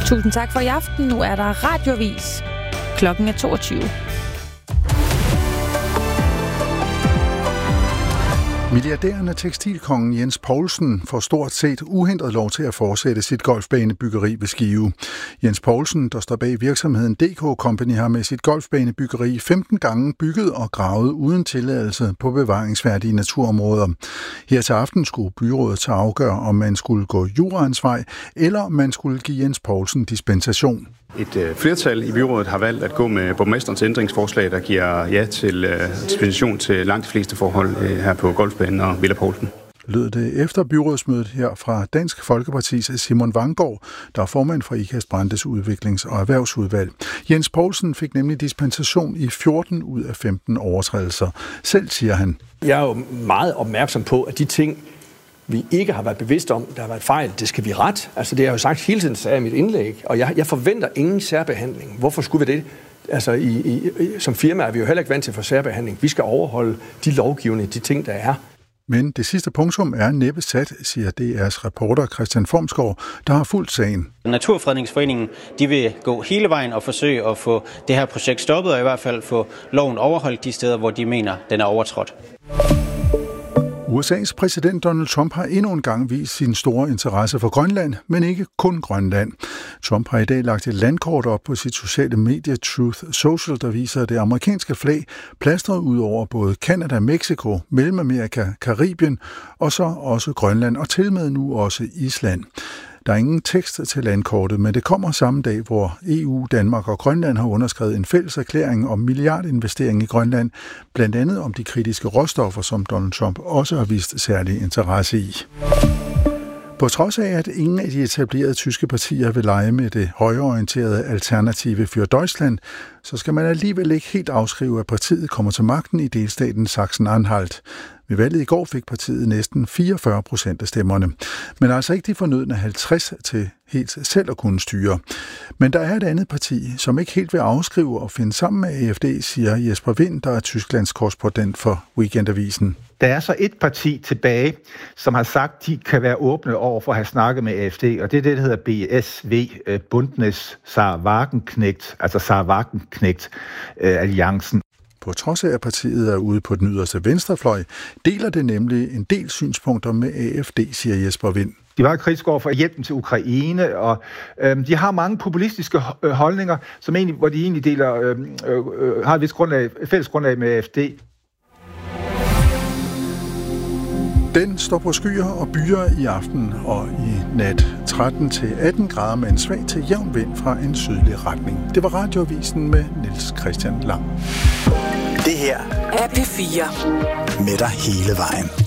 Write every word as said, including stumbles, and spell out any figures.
Tusind tak for i aften. Nu er der radioavis. Klokken er toogtyve. Milliardæren og tekstilkongen Jens Poulsen får stort set uhindret lov til at fortsætte sit golfbanebyggeri ved Skive. Jens Poulsen, der står bag virksomheden D K Company, har med sit golfbanebyggeri femten gange bygget og gravet uden tilladelse på bevaringsværdige naturområder. Her til aften skulle byrådet til at afgøre, om man skulle gå juraens vej, eller om man skulle give Jens Poulsen dispensation. Et flertal i byrådet har valgt at gå med borgmesterens ændringsforslag, der giver ja til dispensation til langt de fleste forhold her på golfbanen og Villa Poulsen. Lød det efter byrådsmødet her fra Dansk Folkepartis Simon Vanggaard, der er formand for Ikast Brandes udviklings- og erhvervsudvalg. Jens Poulsen fik nemlig dispensation i fjorten ud af femten overtrædelser. Selv siger han: Jeg er jo meget opmærksom på, at de ting, vi ikke har været bevidste om, der har været fejl, det skal vi ret. Altså det har jeg jo sagt hele tiden, sagde jeg i mit indlæg, og jeg, jeg forventer ingen særbehandling. Hvorfor skulle vi det? Altså i, i, som firma er vi jo heller ikke vant til for særbehandling. Vi skal overholde de lovgivende, de ting, der er. Men det sidste punktum er næppe sat, siger D R's reporter Christian Formsgaard, der har fulgt sagen. Naturfredningsforeningen de vil gå hele vejen og forsøge at få det her projekt stoppet, og i hvert fald få loven overholdt de steder, hvor de mener, den er overtrådt. U S A's præsident Donald Trump har endnu en gang vist sin store interesse for Grønland, men ikke kun Grønland. Trump har i dag lagt et landkort op på sit sociale medie Truth Social, der viser det amerikanske flag plastret ud over både Canada, Mexico, Mellemamerika, Karibien og så også Grønland og til med nu også Island. Der er ingen tekst til landkortet, men det kommer samme dag, hvor E U, Danmark og Grønland har underskrevet en fælles erklæring om milliardinvestering i Grønland, blandt andet om de kritiske råstoffer, som Donald Trump også har vist særlig interesse i. På trods af, at ingen af de etablerede tyske partier vil lege med det højreorienterede Alternative für Deutschland, så skal man alligevel ikke helt afskrive, at partiet kommer til magten i delstaten Sachsen-Anhalt. Ved valget i går fik partiet næsten fireogfyrre procent af stemmerne, men altså ikke de fornødne halvtreds til helt selv at kunne styre. Men der er et andet parti, som ikke helt vil afskrive og finde sammen med A F D, siger Jesper Wind, der er Tysklands korrespondent for Weekendavisen. Der er så et parti tilbage, som har sagt, de kan være åbne over for at have snakket med A F D, og det er det, der hedder B S V, Bündnis Saar-Wagenknecht, altså Saar-Wagenknecht-alliancen. På trods af, at partiet er ude på den yderste venstrefløj, deler det nemlig en del synspunkter med A F D, siger Jesper Wind. De var kritiske over for hjælpen til Ukraine, og øh, de har mange populistiske holdninger, som egentlig, hvor de egentlig deler, øh, øh, har et vist grundlag, fælles grundlag med A F D. Den står på skyer og byer i aften og i nat. tretten til atten grader med en svag til jævn vind fra en sydlig retning. Det var Radioavisen med Niels Christian Lang. Det her er P fire. Med dig hele vejen.